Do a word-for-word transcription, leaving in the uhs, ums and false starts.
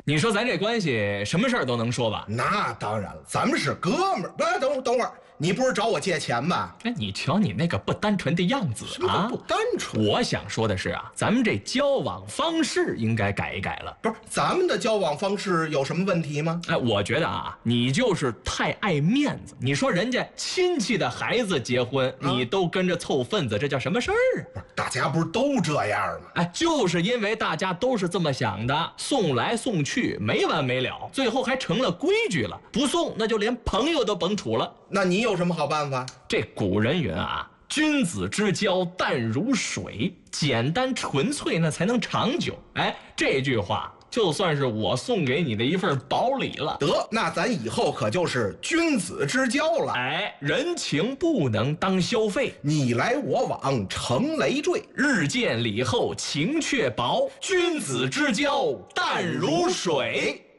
你说咱这关系什么事儿都能说吧？ 那当然了，咱们是哥们儿。哎，等等会儿，你不是找我借钱吧？ 哎，你瞧你那个不单纯的样子啊！ 不单纯。 我想说的是啊，咱们这交往方式应该改一改了。 不是，咱们的交往方式有什么问题吗？ 哎，我觉得啊，你就是太爱面子。你说人家亲戚的孩子结婚，啊、你都跟着凑份子，这叫什么事儿啊？ 不是，大家不是都这样吗？ 哎，就是因为大家都是这么想的，送来送去没完没了，最后还成了规矩了。不送，那就连朋友都甭处了。 那你有什么好办法？ 这古人云啊，君子之交淡如水，简单纯粹那才能长久。哎，这句话就算是我送给你的一份薄礼了。 得，那咱以后可就是君子之交了。 哎，人情不能当消费， 你来我往成累赘， 日见礼后情却薄，君子之交淡如水。